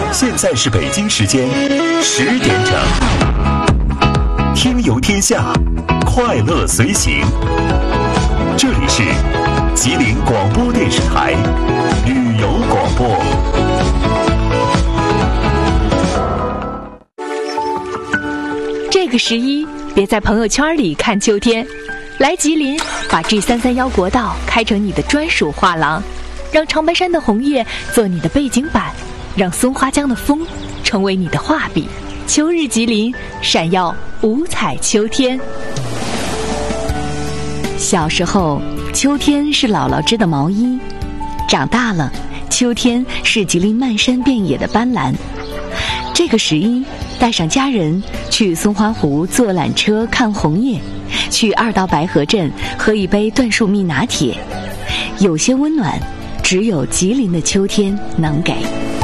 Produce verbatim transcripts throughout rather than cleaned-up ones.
现在是北京时间十点整，听游天下，快乐随行。这里是吉林广播电视台旅游广播。 这个十一，别在朋友圈里看秋天，来吉林，把 G 三三一国道开成你的专属画廊，让长白山的红叶做你的背景板，让松花江的风成为你的画笔。秋日吉林，闪耀五彩秋天。小时候，秋天是姥姥织的毛衣；长大了，秋天是吉林漫山遍野的斑斓。这个十一，带上家人去松花湖坐缆车看红叶，去二道白河镇喝一杯椴树蜜拿铁。有些温暖，只有吉林的秋天能给。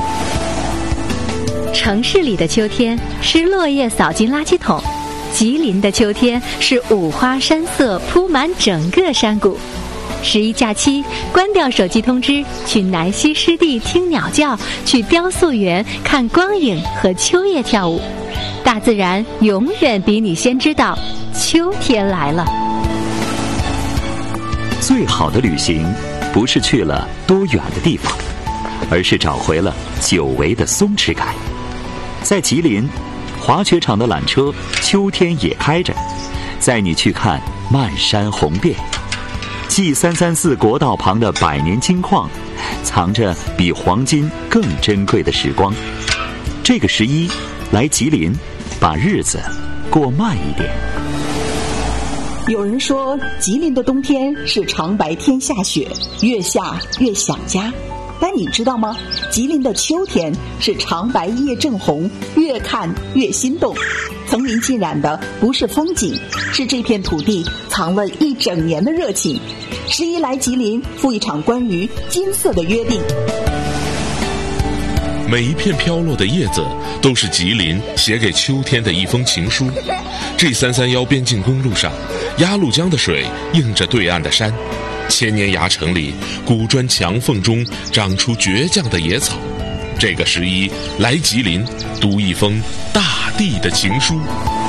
城市里的秋天是落叶扫进垃圾桶，吉林的秋天是五花山色铺满整个山谷。十一假期，关掉手机通知，去南溪湿地听鸟叫，去雕塑园看光影和秋叶跳舞。大自然永远比你先知道秋天来了。 最好的旅行不是去了多远的地方，而是找回了久违的松弛感。在吉林，滑雪场的缆车秋天也开着，载你去看漫山红遍。G 三三四国道旁的百年金矿，藏着比黄金更珍贵的时光。这个十一，来吉林，把日子过慢一点。 有人说，吉林的冬天是长白天下雪，越下越想家。但你知道吗？吉林的秋天是长白夜正红，越看越心动。层林尽染的不是风景，是这片土地藏了一整年的热情。十一来吉林，赴一场关于金色的约定。 每一片飘落的叶子都是吉林写给秋天的一封情书。G 三三一边境公路上，鸭绿江的水映着对岸的山，千年崖城里，古砖墙缝中长出倔强的野草。这个十一，来吉林，读一封大地的情书。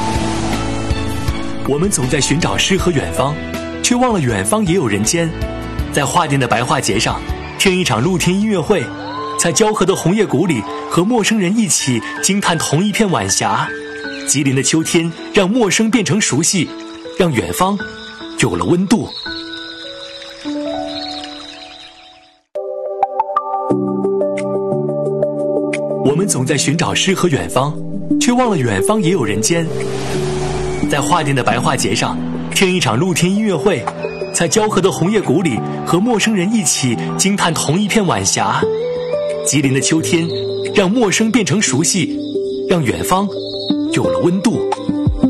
我们总在寻找诗和远方，却忘了远方也有人间。在画店的白桦节上，听一场露天音乐会，在交河的红叶谷里，和陌生人一起惊叹同一片晚霞。吉林的秋天，让陌生变成熟悉，让远方有了温度。我们总在寻找诗和远方，却忘了远方也有人间。在画店的白桦节上，听一场露天音乐会，在交河的红叶谷里，和陌生人一起惊叹同一片晚霞。吉林的秋天，让陌生变成熟悉，让远方有了温度。